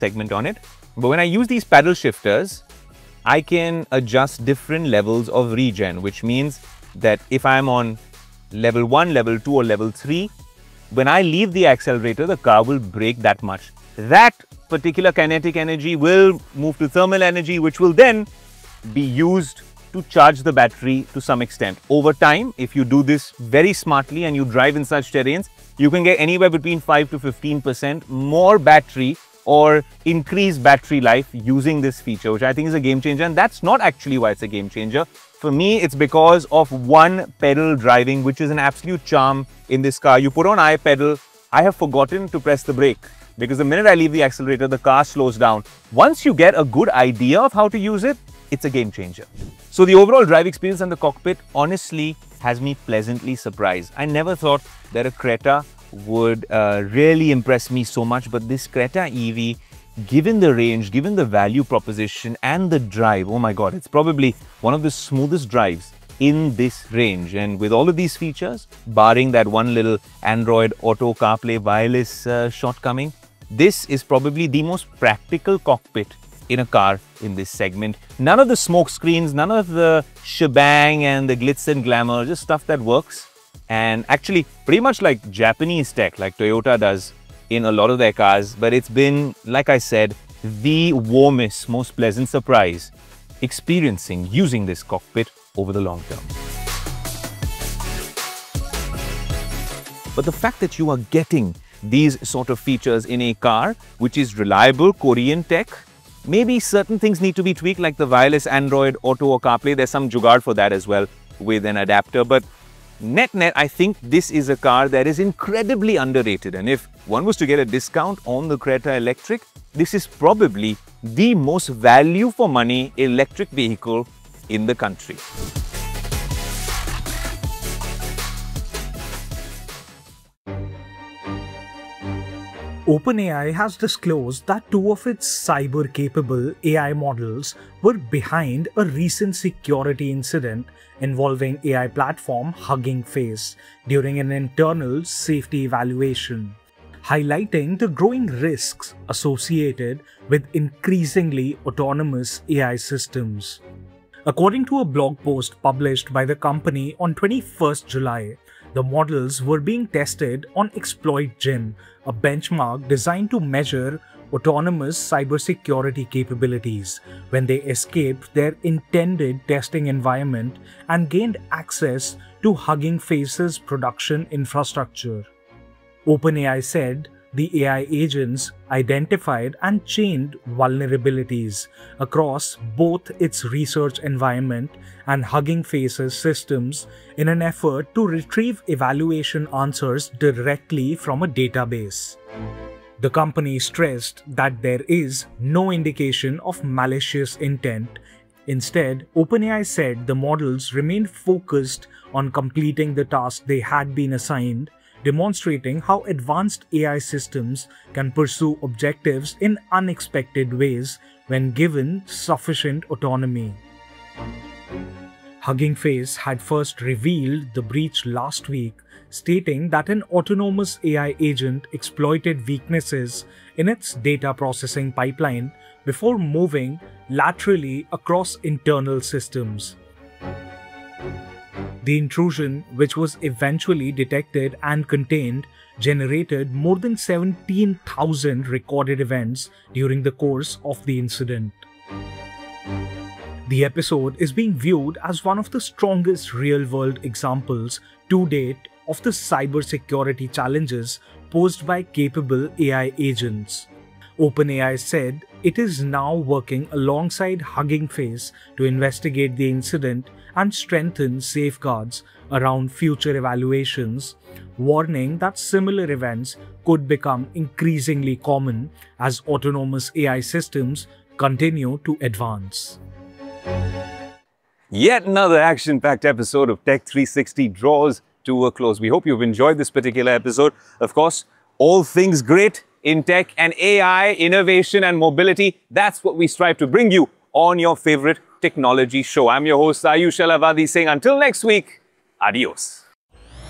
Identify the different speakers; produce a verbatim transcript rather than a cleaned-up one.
Speaker 1: segment on it. But when I use these paddle shifters, I can adjust different levels of regen, which means that if I'm on level one, level two, or level three, when I leave the accelerator, the car will brake that much. That particular kinetic energy will move to thermal energy, which will then be used to charge the battery to some extent. Over time, if you do this very smartly and you drive in such terrains, you can get anywhere between five to fifteen percent more battery or increased battery life using this feature, which I think is a game changer. And that's not actually why it's a game changer. For me, it's because of one pedal driving, which is an absolute charm in this car. You put on I pedal, I have forgotten to press the brake because the minute I leave the accelerator, the car slows down. Once you get a good idea of how to use it, it's a game changer. So the overall drive experience and the cockpit honestly has me pleasantly surprised. I never thought that a Creta would uh, really impress me so much, but this Creta E V, given the range, given the value proposition and the drive, oh my god, it's probably one of the smoothest drives in this range. And with all of these features, barring that one little Android Auto CarPlay wireless uh, shortcoming, this is probably the most practical cockpit in a car in this segment. None of the smoke screens, none of the shebang and the glitz and glamour, just stuff that works. And actually pretty much like Japanese tech, like Toyota does in a lot of their cars. But it's been, like I said, the warmest, most pleasant surprise experiencing using this cockpit over the long term. But the fact that you are getting these sort of features in a car which is reliable Korean tech, maybe certain things need to be tweaked, like the wireless Android Auto or CarPlay. There's some jugaad for that as well with an adapter. But net net, I think this is a car that is incredibly underrated. And if one was to get a discount on the Creta Electric, this is probably the most value for money electric vehicle in the country.
Speaker 2: OpenAI has disclosed that two of its cyber-capable A I models were behind a recent security incident involving A I platform Hugging Face during an internal safety evaluation, highlighting the growing risks associated with increasingly autonomous A I systems. According to a blog post published by the company on twenty-first July, the models were being tested on Exploit Gym, a benchmark designed to measure autonomous cybersecurity capabilities, when they escaped their intended testing environment and gained access to Hugging Face's production infrastructure. OpenAI said the A I agents identified and chained vulnerabilities across both its research environment and Hugging Face's systems in an effort to retrieve evaluation answers directly from a database. The company stressed that there is no indication of malicious intent. Instead, OpenAI said the models remained focused on completing the task they had been assigned, demonstrating how advanced A I systems can pursue objectives in unexpected ways when given sufficient autonomy. Hugging Face had first revealed the breach last week, stating that an autonomous A I agent exploited weaknesses in its data processing pipeline before moving laterally across internal systems. The intrusion, which was eventually detected and contained, generated more than seventeen thousand recorded events during the course of the incident. The episode is being viewed as one of the strongest real-world examples to date of the cybersecurity challenges posed by capable A I agents. OpenAI said it is now working alongside Hugging Face to investigate the incident and strengthen safeguards around future evaluations, warning that similar events could become increasingly common as autonomous A I systems continue to advance.
Speaker 1: Yet another action-packed episode of Tech three sixty draws to a close. We hope you've enjoyed this particular episode. Of course, all things great in tech and A I, innovation and mobility, that's what we strive to bring you on your favorite technology show. I'm your host, Ayush Alavadi, saying until next week, adios.